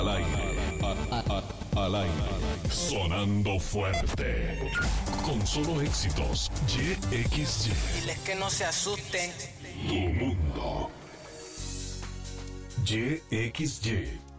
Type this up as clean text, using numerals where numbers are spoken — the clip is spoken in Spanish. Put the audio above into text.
Al aire, al aire, sonando fuerte, con solo éxitos, YXY. Diles que no se asusten. Tu mundo, YXY.